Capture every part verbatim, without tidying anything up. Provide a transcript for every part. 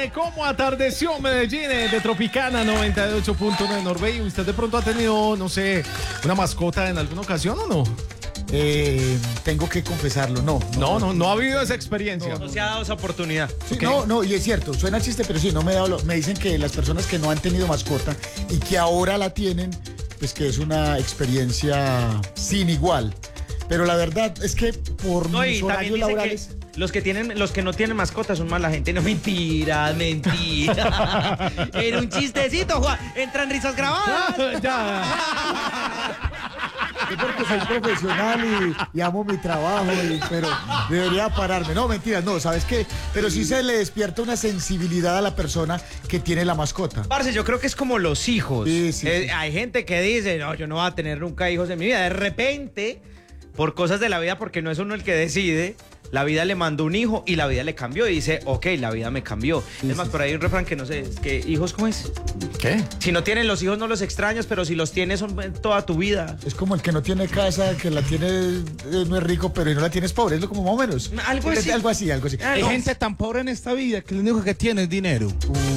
de Cómo Atardeció Medellín, de Tropicana noventa y ocho punto uno de Norbey. ¿Usted de pronto ha tenido, no sé, una mascota en alguna ocasión o no? Eh, tengo que confesarlo, no. No, no, no ha habido esa experiencia. No, no se ha dado esa oportunidad. Sí, Okay. No, no, y es cierto, suena chiste, pero sí, no me he dado, lo- me dicen que las personas que no han tenido mascota y que ahora la tienen, pues que es una experiencia sin igual. Pero la verdad es que por No, y mis también horarios dicen laborales... que los que tienen, los que no tienen mascotas son mala gente. No, mentira, mentira. Era un chistecito, Juan. Entran risas grabadas. Ya. Yo porque soy profesional y, y amo mi trabajo, y- pero debería pararme. No, mentiras, no, ¿sabes qué? Pero sí se le despierta una sensibilidad a la persona que tiene la mascota. Parce, yo creo que es como los hijos. Sí, sí, Eh, sí. Hay gente que dice, no, yo no voy a tener nunca hijos en mi vida. De repente, por cosas de la vida, porque no es uno el que decide, la vida le mandó un hijo y la vida le cambió. Y dice, ok, la vida me cambió. Sí, es más, sí, por ahí hay un refrán que no sé, es que hijos, ¿cómo es? ¿Qué? Si no tienen los hijos, no los extrañas, pero si los tienes, son toda tu vida. Es como el que no tiene casa, que la tiene, eh, no es rico, pero no la tiene es pobre, es lo como más o menos. Algo Es así. Algo así, algo así. Ah, Hay no. gente tan pobre en esta vida que lo único que tiene es dinero.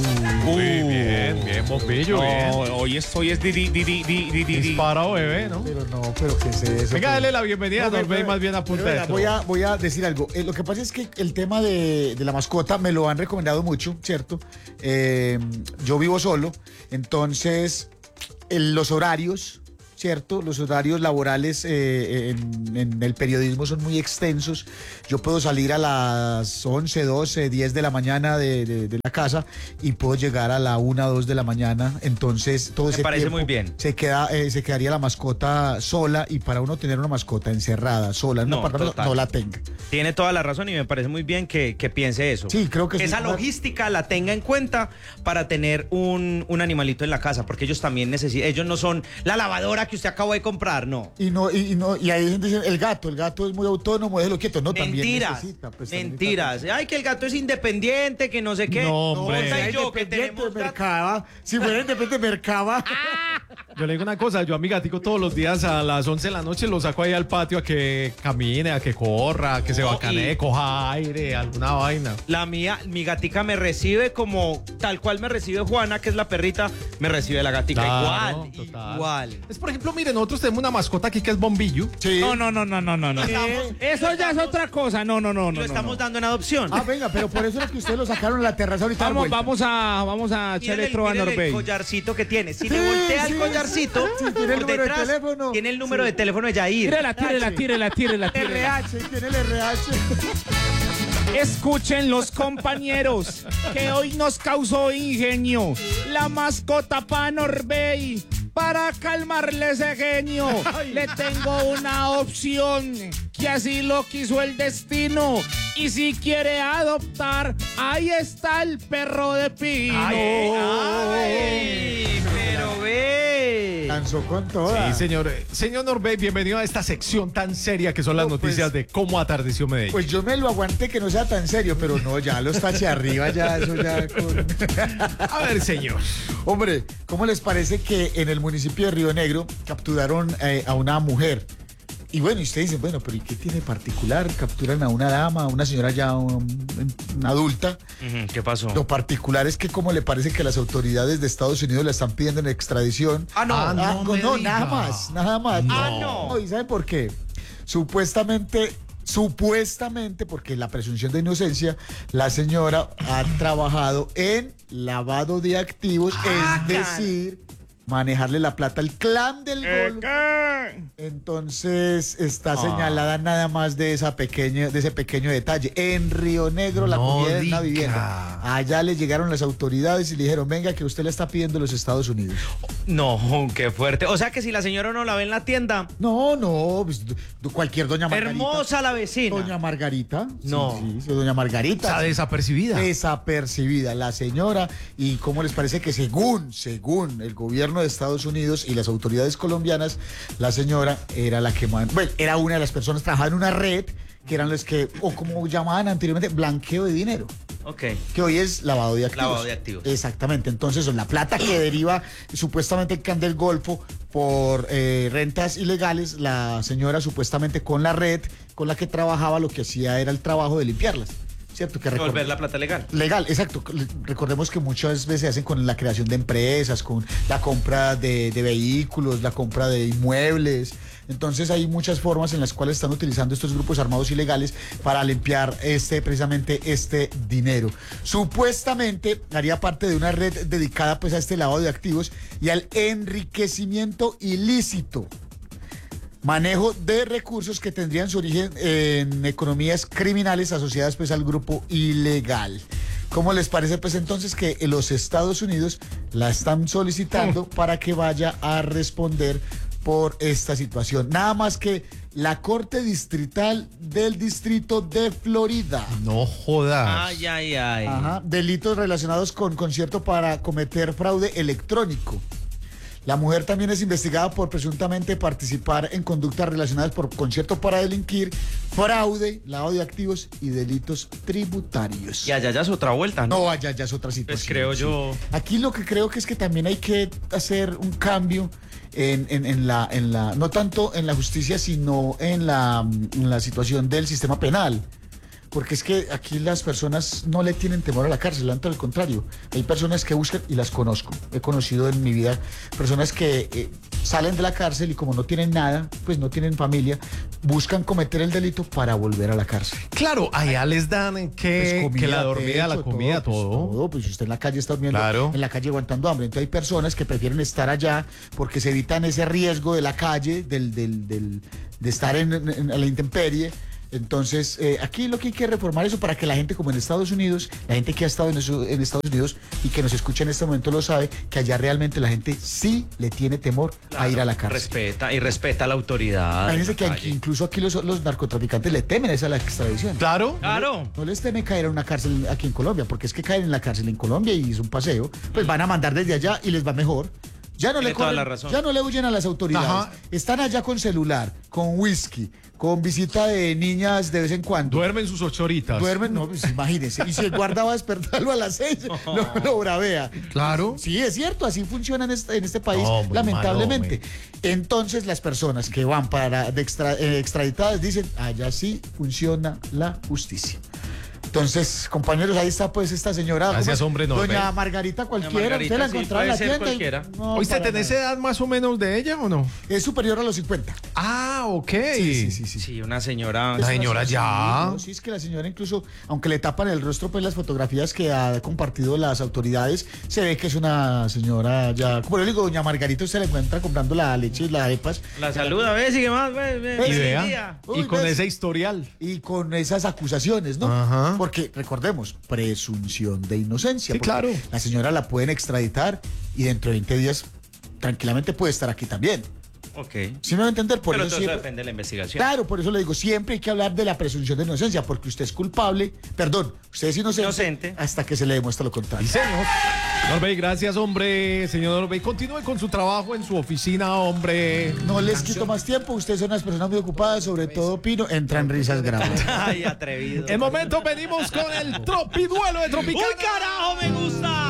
Uy, bien, bien, bombillo, No, bien. hoy es, hoy es di, di, di, di, di, di, di. Disparado, bebé, ¿no? Pero no, pero ¿qué es eso? Venga, Pero- dale la bienvenida a No, Norbey, pero- más bien pero apunta venga, esto. voy a, voy a decir algo. Eh, lo que pasa es que el tema de, de la mascota me lo han recomendado mucho, ¿cierto? Eh, yo vivo solo, entonces el- los horarios, ¿cierto? Los horarios laborales eh, en, en el periodismo son muy extensos. Yo puedo salir a las once, doce, diez de la mañana de, de- de la casa y puedo llegar a la una, dos de la mañana. Entonces todo Me ese parece tiempo muy bien. Se, queda, eh, se quedaría la mascota sola, y para uno tener una mascota encerrada, sola en un No, apartamento, total. no la tenga. Tiene toda la razón y me parece muy bien que, que piense eso. Sí, creo que sí. Esa logística la tenga en cuenta para tener un, un animalito en la casa, porque ellos también necesitan, ellos no son la lavadora que usted acabó de comprar, no. Y no, y, y no, y ahí dicen, el gato, el gato es muy autónomo, déjelo quieto. No, también Mentiras, necesita, pues, también mentiras. necesita- Ay, que el gato es independiente, que no sé qué. No, hombre. Monta Sea y yo que independiente tenemos de gato. Mercaba. Si fuera independiente de Mercaba. Yo le digo una cosa, yo a mi gatico todos los días a las once de la noche lo saco ahí al patio a que camine, a que corra, a que se No, bacanee, y- coja aire, alguna vaina. La mía, mi gatica me recibe como tal cual me recibe Juana, que es la perrita, me recibe la gatica Claro, igual, total. igual. Es, por ejemplo, miren, nosotros tenemos una mascota aquí que es Bombillo. Sí. No, no, no, no, no, no. no. Estamos- Eso ya es otra cosa. No, no, no, Lo no. no, estamos no. dando en adopción. Ah, venga, pero por eso es que ustedes lo sacaron en la terraza ahorita. Vamos, de vuelta. vamos a, vamos a Mírele echarle el- trova a mírele el Norbey. collarcito que tiene. Si Sí, le voltea sí, el collarcito, sí, tiene el por número de detrás teléfono. tiene el número Sí. de teléfono de Yair. Tírela, tírela, tírela, tírela, R tírela. H, tiene el R H. Escuchen los compañeros que hoy nos causó ingenio. La mascota pa' Norbey. Para calmarle ese genio, le tengo una opción que así lo quiso el destino. Y si quiere adoptar, ahí está el perro de Pino. Ay, ay, pero ve. Lanzó con toda. Sí, señor. Eh, Señor Norbey, bienvenido a esta sección tan seria que son las No, pues- noticias de Cómo Atardeció Medellín. Pues yo me lo aguanté que no sea tan serio, pero no, ya lo está hacia arriba, ya, eso ya con... A ver, señor. Hombre, ¿cómo les parece que en el municipio de Río Negro capturaron eh, a una mujer? Y bueno, y ustedes dicen, bueno, pero ¿y qué tiene de particular? Capturan a una dama, a una señora ya um, una adulta. Ujú, ¿Qué pasó? Lo particular es que como le parece que las autoridades de Estados Unidos la están pidiendo en extradición. Ah, no. Ah, Ah, no no, me no, diga. nada más, nada más. Ah, no. ¿Y saben por qué? Supuestamente, supuestamente, porque la presunción de inocencia, la señora ha trabajado en lavado de activos, Ah, es decir, manejarle la plata al clan del Golfo. Entonces está señalada nada más de esa pequeña, de ese pequeño detalle. En Río Negro la No comida en una diga. vivienda. Allá le llegaron las autoridades y le dijeron, venga, que usted le está pidiendo a los Estados Unidos. No, qué fuerte. O sea que si la señora no la ve en la tienda, No, no, pues, d- d- cualquier doña Margarita. hermosa la vecina. Doña Margarita. No. Sí, sí, sí, doña Margarita. Está desapercibida. Desapercibida la señora. ¿Y cómo les parece que según, según el gobierno de Estados Unidos y las autoridades colombianas, la señora era la que man- bueno, era una de las personas, trabajaba en una red que eran los que, o como llamaban anteriormente, blanqueo de dinero, Ok. que hoy es lavado de activos. Lavado de activos. Exactamente. Entonces, la plata que deriva supuestamente el Can del Golfo por eh, rentas ilegales, la señora supuestamente con la red con la que trabajaba lo que hacía era el trabajo de limpiarlas. ¿cierto? Que Volver la plata legal. Legal, exacto. Recordemos que muchas veces se hacen con la creación de empresas, con la compra de, de vehículos, la compra de inmuebles. Entonces hay muchas formas en las cuales están utilizando estos grupos armados ilegales para limpiar este, precisamente este dinero. Supuestamente haría parte de una red dedicada pues a este lavado de activos y al enriquecimiento ilícito. Manejo de recursos que tendrían su origen en economías criminales asociadas pues al grupo ilegal. ¿Cómo les parece pues entonces que los Estados Unidos la están solicitando para que vaya a responder por esta situación? Nada más que la Corte Distrital del Distrito de Florida. No jodas. Ay, ay, ay. Ajá, delitos relacionados con concierto para cometer fraude electrónico. La mujer también es investigada por presuntamente participar en conductas relacionadas por concierto para delinquir, fraude, lavado de activos y delitos tributarios. Y allá ya es otra vuelta, ¿no? No, allá ya es otra situación. Pues creo sí. yo. Aquí lo que creo que es que también hay que hacer un cambio en, en, en la, en la, no tanto en la justicia, sino en la, en la situación del sistema penal. Porque es que aquí las personas no le tienen temor a la cárcel, antes al contrario. Hay personas que buscan, y las conozco, he conocido en mi vida, personas que eh, salen de la cárcel y como no tienen nada, pues no tienen familia, buscan cometer el delito para volver a la cárcel. Claro, allá les dan que, Pues que la dormida, techo, la comida, pues, todo. todo. Pues si usted en la calle está durmiendo, Claro. en la calle aguantando hambre. Entonces hay personas que prefieren estar allá porque se evitan ese riesgo de la calle, del, del, del, de estar en, en, en la intemperie. Entonces, eh, aquí lo que hay que reformar eso para que la gente, como en Estados Unidos, la gente que ha estado en, eso, en Estados Unidos y que nos escucha en este momento lo sabe, que allá realmente la gente sí le tiene temor Claro, a ir a la cárcel. Respeta y respeta a la autoridad. Imagínense que Calle. aquí, incluso aquí los, los narcotraficantes le temen a esa la extradición. Claro. Claro. No les teme caer en una cárcel aquí en Colombia, porque es que caen en la cárcel en Colombia y es un paseo, pues van a mandar desde allá y les va mejor. Ya no, Tiene le toda corren- la razón. ya no le huyen a las autoridades. Ajá. Están allá con celular, con whisky, con visita de niñas de vez en cuando. Duermen sus ocho horitas. Duermen, no, pues imagínense. Y si el guarda va a despertarlo a las seis, no lo bravea. Claro. Sí, es cierto, así funciona en este, en este país, No, muy lamentablemente. malo, Entonces, las personas que van para de extra- eh, extraditadas dicen, allá sí funciona la justicia. Entonces, compañeros, ahí está pues esta señora. ¿cómo Gracias, es? hombre, Norbert. Doña Margarita cualquiera, Margarita, usted la sí, encontraba en la puede ser tienda. y- cualquiera. No, ¿Oíste, para tenés nada. edad más o menos de ella o no? Es superior a los cincuenta. Ah, ok. Sí, sí, sí, sí. Sí, una señora. La señora Sí, ya. no, sí, es que la señora incluso, aunque le tapan el rostro, pues las fotografías que ha compartido las autoridades, se ve que es una señora ya, como le digo, doña Margarita, usted la encuentra comprando la leche y las arepas. La saluda, ve, sigue más, ve, ve. Y Pues, ve, vea. día. Uy, Y con ¿ves? ese historial. Y con esas acusaciones, ¿no? Ajá. Porque, recordemos, presunción de inocencia. Sí, porque claro. La señora la pueden extraditar y dentro de veinte días tranquilamente puede estar aquí también. Ok. ¿Sí me va a entender? Por Pero eso todo eso siempre- depende de la investigación. Claro, por eso le digo, siempre hay que hablar de la presunción de inocencia, porque usted es culpable, perdón, usted es inocente, Inocente. hasta que se le demuestra lo Sí, contrario. señor. Norbey, gracias, hombre. Señor Norbey, continúe con su trabajo en su oficina, hombre. No les quito más tiempo, ustedes son unas personas muy ocupadas, sobre todo Pino, entran risas graves. Ay, atrevido. En momento venimos con el tropiduelo de Tropicana. ¡Uy, carajo, me gusta!